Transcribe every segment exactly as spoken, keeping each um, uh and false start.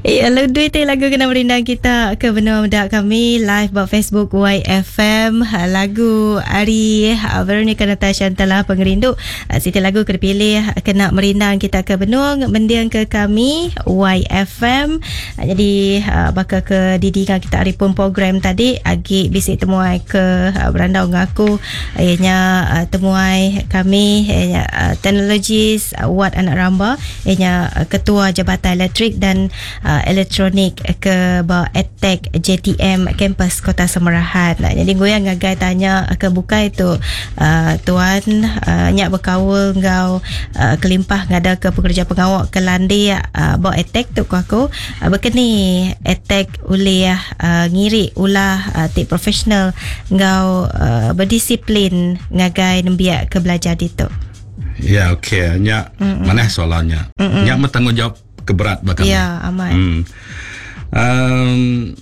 Eh, lagu itu lagu kena merindang kita ke benua muda kami live buat Facebook Y F M. Lagu Ari Veronica Natasha Antala Pengerindu. Siti lagu kena pilih kena merindang kita ke benua mendiang ke kami Y F M. Jadi bakal ke didingan kita hari pun program tadi agi bisik temuai ke berandau ngaku ianya temuai kami ianya teknologis Wat Anak Ramba ianya ketua Jabatan Elektrik dan uh, Elektronik ke bawah Edtech J T M kampus Kota Semerahan. Nah, jadi goyang ngagai tanya ke buka itu uh, tuan uh, nyak berkawal ngau uh, kelimpah ngada ke pekerja pengawak ke landi uh, bawah Edtech tu aku uh, berkeni Edtech uliah uh, ngiri ulah uh, tik profesional ngau uh, berdisiplin ngagai nembiak ke belajar itu. Ya, okey. Nyak mana soalannya? Mm-mm. Nyak bertanggungjawab keberat bakal. Ya, aman. Hmm. Um,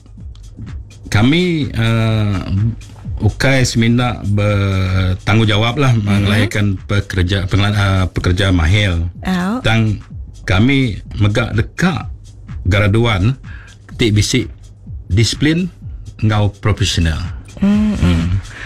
kami uh, ukai semina bertanggungjawab lah mm-hmm. melahirkan pekerja uh, pekerja mahir. Oh. Dan kami megak dekat graduan tik bisik disiplin ngau profesional. Mm-hmm. Hmm.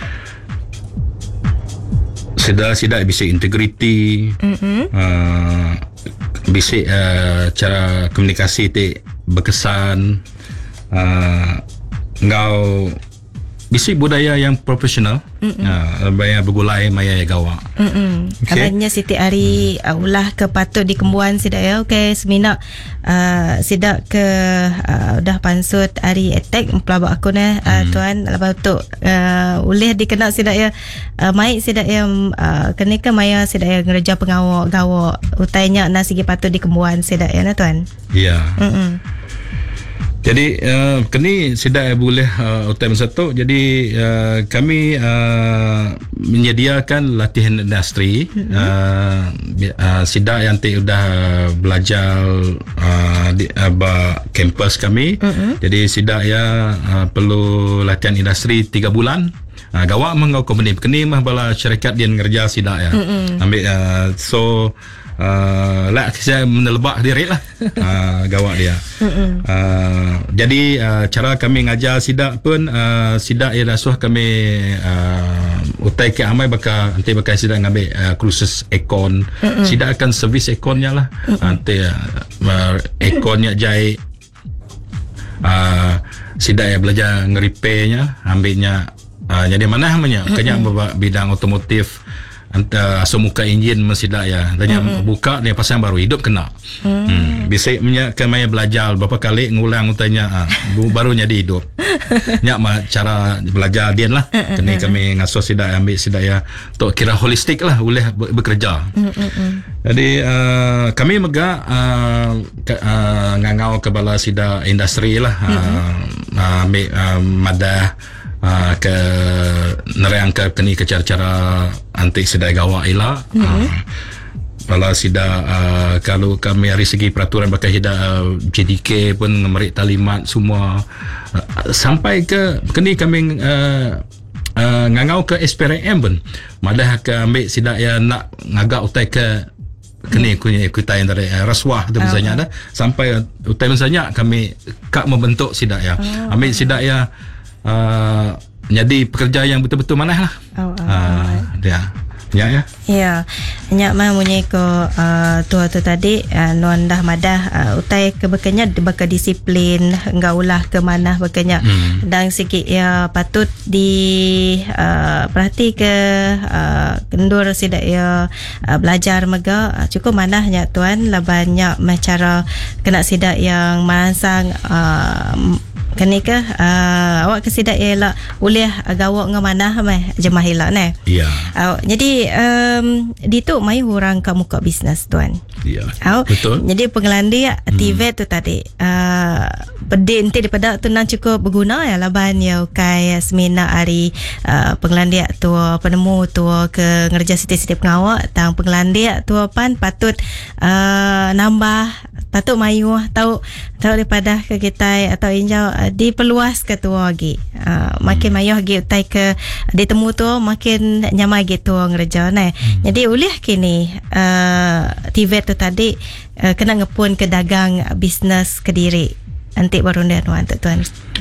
Sida-sida bisik integriti. Mm-hmm. Uh, bisik uh, cara komunikasi ti berkesan, uh, ngau bisik budaya yang profesional, uh, bayar bergulai maya gawa. Okay. Katanya Siti Ari mm. uh, ulah ke patut dikembuan sida ya. Okey, semina uh, sida ke uh, udah pansut Ari Edtech pelabak aku ne uh, mm. tuan lepas tu uh, ulih dikenal sida ya uh, mai sida ya uh, kenika maya sida ya ngerja pengawak gawa utainya na sigi patut dikembuan sida ya na tuan. Ya. Yeah. Jadi uh, kini sida boleh uh, utai satu. Jadi uh, kami uh, menyediakan latihan industri. Mm-hmm. uh, uh, sida yang ti udah belajar uh, di uh, kampus kami. Mm-hmm. Jadi sida ya uh, perlu latihan industri tiga bulan. Uh, gawak mengau company kini mah bala syarikat dia ngerja sida ya. Mm-hmm. Ambil uh, so Uh, lah saya menelebak diri lah uh, gawak dia. Uh, jadi uh, cara kami ngajar sidak pun uh, sidak ia rasuah kami uh, utai ke amai bakal nanti bakal sidak ngambil uh, kursus ekon. Mm-mm. Sidak akan servis ekonnya lah. Nanti uh, ekonnya jahit. Uh, sidak ya belajar ngeripairnya, ambilnya uh, jadi mana namanya? Kanya bidang otomotif. Antara asal muka enjin mesti dah ya. Tanya mm-hmm. buka dia pasang baru hidup kena. Mm. Hmm. Bisa punya kami belajar berapa kali ngulang tanya ah, baru jadi hidup. Nyak mah cara belajar dia lah. Mm-hmm. Kini kami ngasuh sidak ambil sidak ya. Tok kira holistik lah boleh bekerja. Mm-hmm. Jadi uh, kami megak uh, uh, ngangau ke bala sidak industri lah. Mm-hmm. uh, ambil uh, madah Uh, ke nerang ke kini ke cara-cara antik sedai gawa ila. Mm-hmm. uh, Kalau sida uh, kalau kami dari segi peraturan bakal hida uh, J D K pun ngemerik talimat semua uh, sampai ke kini kami uh, uh, ngangau ke S P R M pun madah ke ambil sida ya nak ngagak utai ke kini kunya kita yang dari uh, rasuah tu misalnya ada sampai utai misalnya kami kak membentuk sida ya. Oh. Ambil sida ya Uh, jadi pekerja yang betul-betul mana lah. Oh, oh, uh, dia, ya ya. Ya, nyak mah munyi ko uh, tua tu tadi uh, nuan dah madah uh, utai ke bekenya baka disiplin enggak ulah ke mana bekenya hmm. dan sikit ya patut di uh, perhati ke uh, kendur sidak ya uh, belajar mega uh, cukup manahnya tuan lah banyak cara kena sidak yang merangsang uh, kenika uh, awak kesidak ialah boleh gawak dengan mana meh jemaah hilak ne. Ya. Uh, jadi um, di tu mai orang ka muka bisnes tuan. Ya. Uh, betul. Jadi pengelandi hmm. T V tu tadi uh, pedin ti daripada tu nan cukup berguna ya laban ya kai semina hari uh, pengelandi tu penemu tu ke ngerja siti-siti pengawak tang pengelandi tu pan patut uh, nambah patut mayu tahu tahu daripada ke kita atau injau uh, diperluas ke tu lagi uh, makin hmm. mayu lagi utai ke ditemu tu makin nyamai gitu ngerja nah. Hmm. Jadi ulih kini uh, T V tu tadi uh, kena ngepun ke dagang bisnes ke diri nanti baru dia nuan tuan.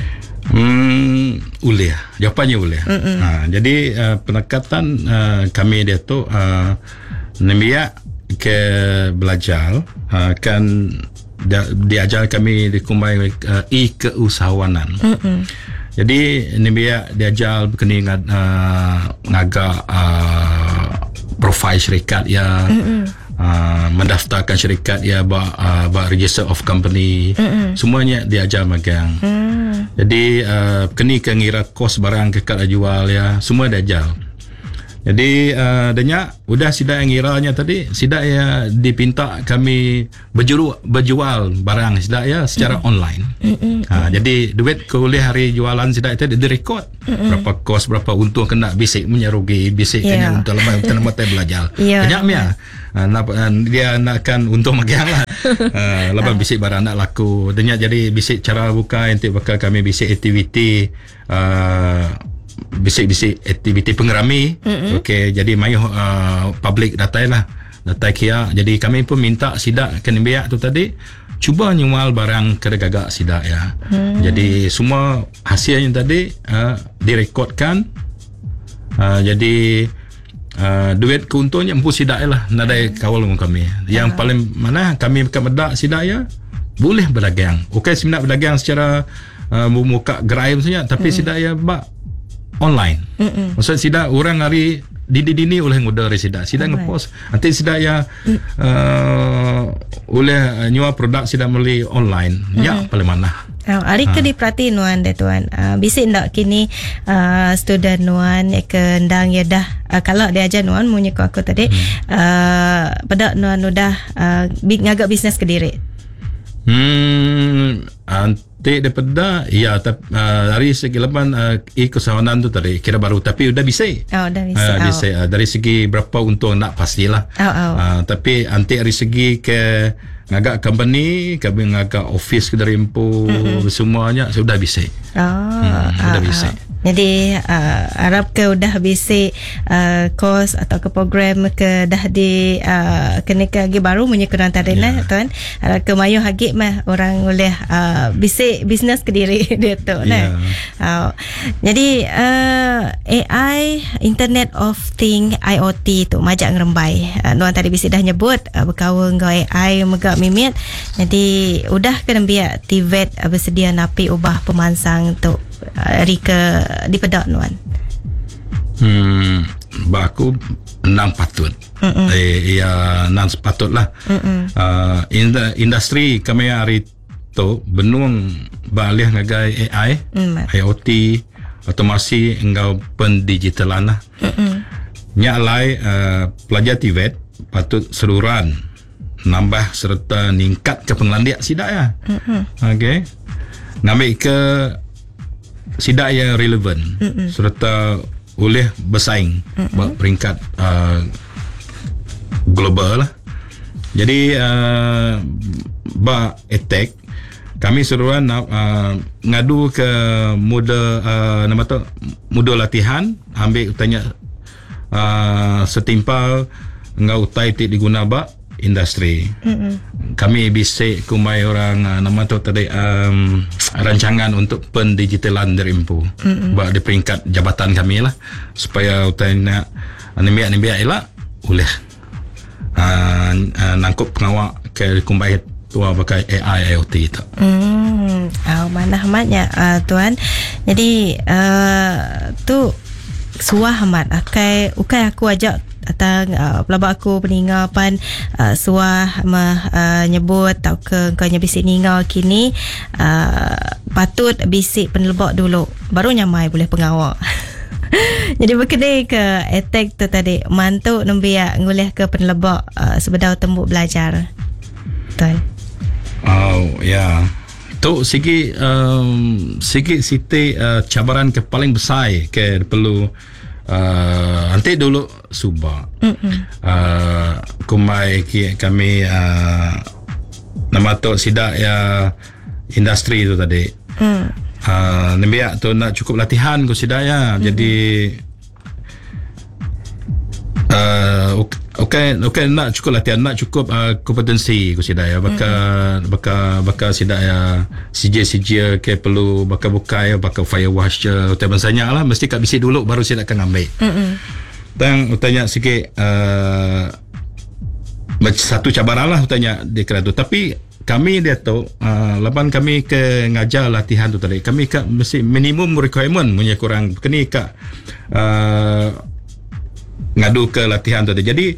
Hmm, boleh. Jawapannya boleh. Ha, jadi uh, pendekatan uh, kami dia tu uh, nembiak ke belajar uh, kan dia, diajar kami dikumbai uh, e-keusahawanan. Mm-mm. Jadi nembiak diajar berkenaan dengan uh, ngagak uh, profil syarikat ya. Uh, mendaftarkan syarikat ya bak uh, bak register of company. Mm-mm. Semuanya diajar magang. Mm. Jadi uh, keni ke ngira kos barang kekat jual ya, semua diajar. Jadi uh, danya udah sidak yang ngiranya tadi, sidak ya dipinta kami berjuru berjual barang sidak ya secara mm. online. Ha, jadi duit kuliah hari jualan sidak itu direkod. Mm-mm. Berapa kos, berapa untung kena, bisik punya rugi, bisik yeah. kena untuk lemah untuk lemah belajar. Banyak yeah. ya. Uh, nak, uh, dia nakkan untung magang lah. uh, lepas bisik barang nak laku. Danya jadi bisik cara buka nanti bakal kami bisik aktiviti uh, bisik-bisik aktiviti pengerami. Mm-hmm. Okey, jadi mayu uh, public datai lah. Datai kia. Jadi kami pun minta sidak kena biak tu tadi cuba nyual barang ke gagak sidak ya. Mm. Jadi semua hasilnya tadi uh, direkodkan. Uh, jadi uh, duit keuntungannya empu sidak lah. Nadai kawal dengan kami. Yang uh-huh. paling mana kami bukan medak sidak ya boleh berdagang. Okey, sebenarnya berdagang secara uh, muka gerai maksudnya, tapi mm. sidak ya bak online. Mm-mm. Maksud sidak orang hari dini-dini oleh ngudar sidak. Sidak right. ngepost. Nanti sidak ya mm. uh, oleh nyua produk sidak melalui online. Mm-hmm. Ya paling mana. Oh, hari ha. ke diperhati nuan deh tuan. Uh, bisik ndak kini uh, student nuan ya ke ndang ya dah uh, kalau dia ajar nuan munyi ku aku tadi hmm. uh, pada nuan udah uh, ngagak bisnes ke diri. Hmm, nanti daripada ya tap, uh, dari segi lepas uh, e-keusahawanan tu tadi kira baru tapi udah bisa. Oh, udah bisa. Uh, bisa. Uh, dari segi berapa untung nak pastilah. Oh, oh. Uh, tapi nanti dari segi ke ngagak company, kami ngagak office ke dari empu mm-hmm. semuanya sudah bisa. Oh, hmm, sudah uh, bisa. Uh. Jadi uh, harap ke udah bisa uh, course atau ke program ke dah di uh, kena ke lagi baru menyekuran tadi yeah. lah tuan. Harap ke mayu hagi mah orang boleh uh, bisa bisnes ke diri dia tu yeah. nah. Uh, jadi uh, A I Internet of Thing I O T tu majak ngerembai. Uh, tuan tadi bisa dah nyebut uh, berkawal dengan A I megak mimit. Jadi udah kena biar T V E T uh, bersedia napi ubah pemansang tu hari ke di pedak nuan. Hmm, baku enam patut. Mm-mm. Eh, ya enam patut lah. Uh, in the industri kami hari tu benung balih ngagai A I, mm. I O T, otomasi engkau pendigitalan lah. Nya lai uh, pelajar T V E T patut seluruhan nambah serta ningkat ke penglandiak sidak ya. Okey. Ngambil ke sidak yang relevan mm-mm. serta boleh bersaing buat peringkat uh, global lah. Jadi uh, ba attack kami seruan uh, ngadu ke model uh, nama tu model latihan ambil tanya uh, setimpal ngau utai tik diguna ba industri. Mm-mm. Kami bisik kumai orang uh, nama tu tadi um, rancangan untuk pendigitalan dari empu buat di peringkat jabatan kami lah supaya utai nak nimbiak-nimbiak elak boleh uh, uh, nangkup pengawak ke kumbai tua pakai A I I O T itu. Hmm, oh, mana amatnya uh, tuan. Jadi uh, tu suah amat akai ukai aku ajak atau uh, pelabak aku peninggapan uh, suah mah uh, nyebut atau ke kau nyebisik ninggal kini uh, patut bisik penelebak dulu baru nyamai boleh pengawak. Jadi berkenai ke attack tu tadi mantuk nembiak ngulih ke penelebak uh, sebedau tembuk belajar tuan. Oh ya yeah. Tu segi um, segi siti uh, cabaran ke paling besar ke perlu Uh, nanti dulu subak uh, kumai kami uh, nama tu sidak ya industri tu tadi mm. uh, nembiak tu nak cukup latihan ku sidak ya mm. jadi uh, Okay, okay, nak cukup latihan, nak cukup uh, kompetensi ku sidai ya. Baka mm-hmm. baka baka sidai ya C J C J ke perlu baka bukai baka fire wash je hotel banyak lah, mesti kat bisi dulu baru saya akan ambil. Mm-hmm. Dan utanya sikit uh, satu cabaran lah utanya di kerana tu. Tapi kami dia tu uh, laban kami ke ngajar latihan tu tadi, kami kat mesti minimum requirement punya kurang kini kat uh, ngadu ke latihan tu. Jadi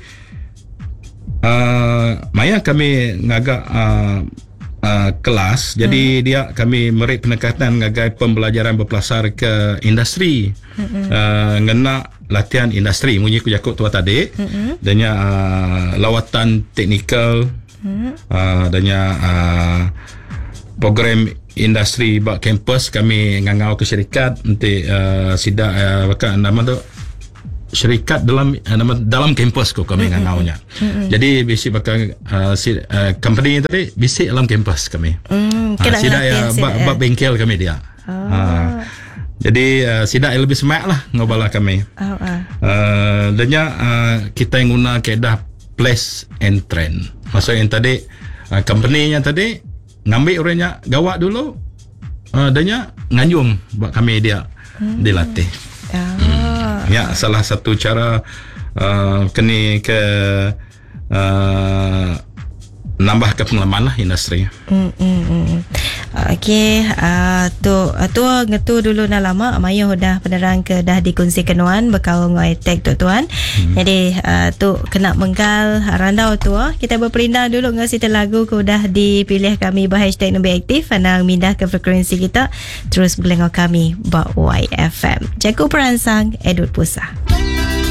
uh, maya kami ngagak uh, uh, kelas. Jadi hmm. dia kami meri pendekatan ngagai pembelajaran berpelasar ke industri. Hmm. Uh, ngena latihan industri munyi ku jakut tua tadi. Hmm. Danya uh, lawatan teknikal. Hmm. Uh, danya uh, program industri bak kampus kami ngangau ke syarikat nanti uh, sida uh, baka nama tu syarikat dalam nama dalam kampus ko kami mm-hmm. ngangaunya. Mm-hmm. Jadi bisi bakal uh, si, uh, company tadi bisi dalam kampus kami. Mm, uh, sida ya bab ba bengkel kami dia. Oh. Uh, jadi uh, sida lebih semak lah ngobala kami. Oh, uh. Uh, danya uh, kita yang guna kedah place and trend. Maksud yang tadi uh, company-nya tadi ngambil orangnya gawat dulu. Uh, danya nganyung buat kami dia mm. dilatih. Oh. Ya, salah satu cara uh, kini ke uh, nambah ke pengalaman lah industri. Hmm, hmm, hmm. Okey, uh, tu tu ngetu dulu dah lama Mayu dah penerang ke dah dikongsi kenuan bekal ngoi tek tu tuan. Hmm. Jadi uh, tu kena menggal randau tu kita berperindah dulu ngasi lagu ku dah dipilih kami bah hashtag lebih aktif anang mindah ke frekuensi kita terus belengok kami ba Y F M. Jago peransang Edward Pusa.